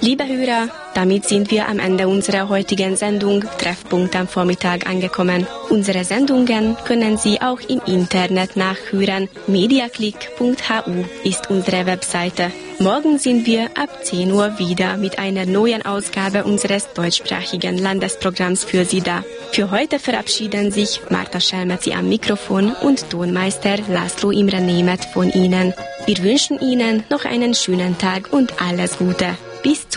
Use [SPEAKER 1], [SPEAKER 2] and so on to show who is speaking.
[SPEAKER 1] Liebe Hörer, damit sind wir am Ende unserer heutigen Sendung Treffpunkt am Vormittag angekommen. Unsere Sendungen können Sie auch im Internet nachhören. mediaclick.hu ist unsere Webseite. Morgen sind wir ab 10 Uhr wieder mit einer neuen Ausgabe unseres deutschsprachigen Landesprogramms für Sie da. Für heute verabschieden sich Marta Schelmezi am Mikrofon und Tonmeister László Imre Németh von Ihnen. Wir wünschen Ihnen noch einen schönen Tag und alles Gute. Bis